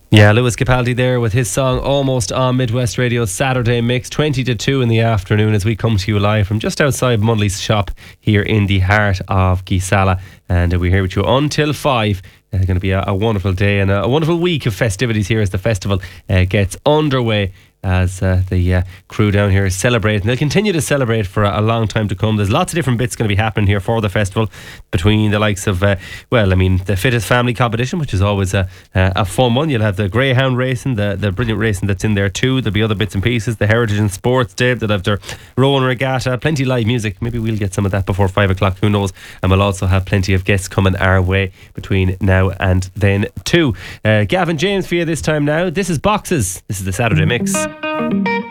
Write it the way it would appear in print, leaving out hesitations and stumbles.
Yeah, Lewis Capaldi there with his song Almost on Midwest Radio's Saturday Mix, 20 to 2 in the afternoon as we come to you live from just outside Munley's shop here in the heart of Geesala. And we're here with you until 5. It's going to be a wonderful day and a wonderful week of festivities here as the festival gets underway, as the crew down here celebrate, and they'll continue to celebrate for a long time to come. There's lots of different bits going to be happening here for the festival, between the likes of the Fittest Family competition, which is always a fun one. You'll have the greyhound racing, the brilliant racing that's in there too. There'll be other bits and pieces, the Heritage and Sports Day, they'll have their rowing regatta, plenty of live music. Maybe we'll get some of that before 5 o'clock, who knows. And we'll also have plenty of guests coming our way between now and then too. Gavin James for you this time now. This is Boxes. This is the Saturday Mix.